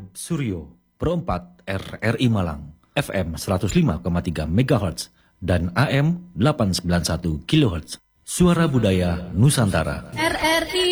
Suryo, Pro 4 RRI Malang, FM 105,3 MHz, dan AM 891 kHz. Suara Budaya Nusantara. RRI